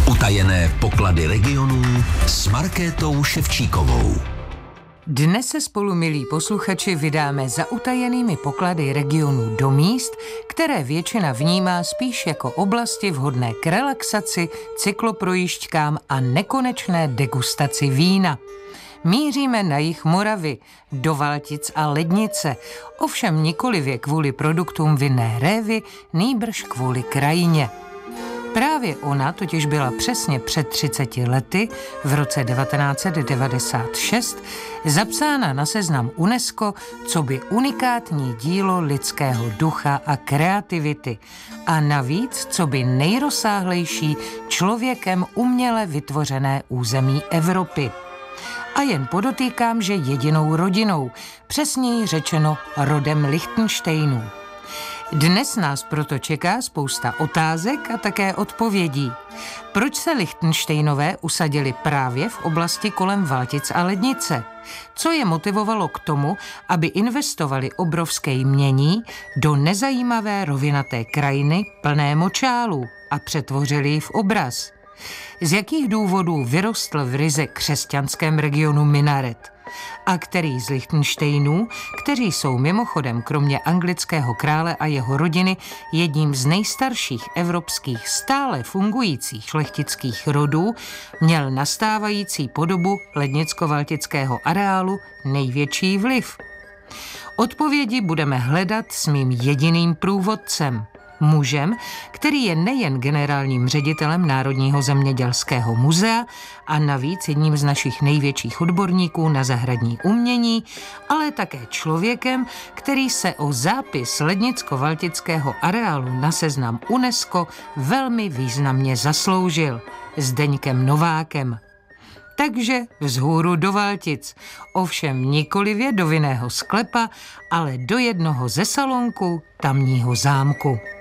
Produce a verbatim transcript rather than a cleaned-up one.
Utajené poklady regionů s Markétou Ševčíkovou. Dnes se spolu, milí posluchači, vydáme za utajenými poklady regionů do míst, které většina vnímá spíš jako oblasti vhodné k relaxaci, cykloprojížďkám a nekonečné degustaci vína. Míříme na jih Moravy, do Valtic a Lednice, ovšem nikoliv kvůli produktům vinné révy, nýbrž kvůli krajině. Právě ona totiž byla přesně před třiceti lety, v roce devatenáct set devadesát šest, zapsána na seznam UNESCO coby unikátní dílo lidského ducha a kreativity a navíc coby nejrozsáhlejší člověkem uměle vytvořené území Evropy. A jen podotýkám, že jedinou rodinou, přesněji řečeno rodem Lichtenštejnů. Dnes nás proto čeká spousta otázek a také odpovědí. Proč se Lichtenštejnové usadili právě v oblasti kolem Valtic a Lednice? Co je motivovalo k tomu, aby investovali obrovské jmění do nezajímavé rovinaté krajiny plné močálů a přetvořili ji v obraz? Z jakých důvodů vyrostl v ryze křesťanském regionu minaret? A který z Lichtenštejnů, kteří jsou mimochodem kromě anglického krále a jeho rodiny jedním z nejstarších evropských stále fungujících šlechtických rodů, měl na stávající podobu lednicko-valtického areálu největší vliv? Odpovědi budeme hledat s mým jediným průvodcem, mužem, který je nejen generálním ředitelem Národního zemědělského muzea a navíc jedním z našich největších odborníků na zahradní umění, ale také člověkem, který se o zápis lednicko-valtického areálu na seznam UNESCO velmi významně zasloužil, Zdeňkem Novákem. Takže vzhůru do Valtic, ovšem nikolivě do vinného sklepa, ale do jednoho ze salonků tamního zámku.